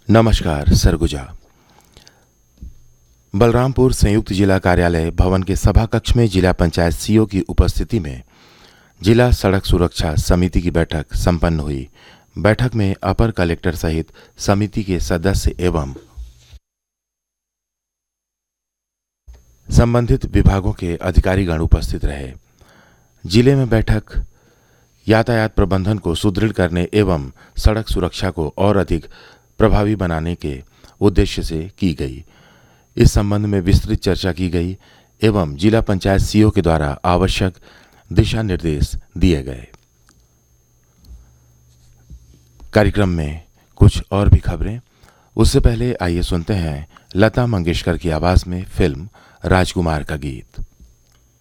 नमस्कार। सरगुजा बलरामपुर संयुक्त जिला कार्यालय भवन के सभा कक्ष में जिला पंचायत सीओ की उपस्थिति में जिला सड़क सुरक्षा समिति की बैठक संपन्न हुई। बैठक में अपर कलेक्टर सहित समिति के सदस्य एवं संबंधित विभागों के अधिकारीगण उपस्थित रहे। जिले में बैठक यातायात प्रबंधन को सुदृढ़ करने एवं सड़क सुरक्षा को और अधिक प्रभावी बनाने के उद्देश्य से की गई। इस संबंध में विस्तृत चर्चा की गई एवं जिला पंचायत सीओ के द्वारा आवश्यक दिशा निर्देश दिए गए। कार्यक्रम में कुछ और भी खबरें, उससे पहले आइए सुनते हैं लता मंगेशकर की आवाज में फिल्म राजकुमार का गीत।